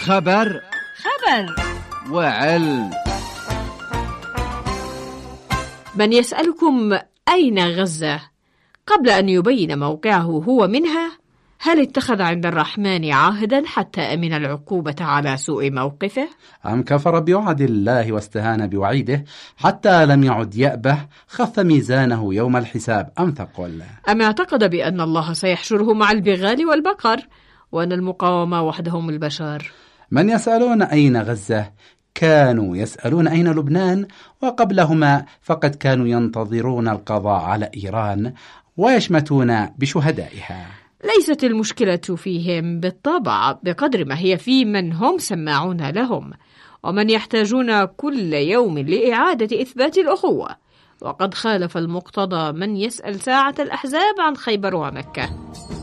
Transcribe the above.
خبر وعلم. من يسألكم أين غزة قبل أن يبين موقعه هو منها؟ هل اتخذ عند الرحمن عهدا حتى أمن العقوبة على سوء موقفه؟ أم كفر بوعد الله واستهان بوعيده حتى لم يعد يأبه خف ميزانه يوم الحساب أم ثقل؟ أم اعتقد بأن الله سيحشره مع البغال والبقر وأن المقاومة وحدهم البشر؟ من يسألون أين غزة كانوا يسألون أين لبنان، وقبلهما فقد كانوا ينتظرون القضاء على إيران ويشمتون بشهدائها. ليست المشكلة فيهم بالطبع بقدر ما هي في من هم سماعون لهم ومن يحتاجون كل يوم لإعادة إثبات الأخوة. وقد خالف المقتضى من يسأل ساعة الأحزاب عن خيبر ومكة.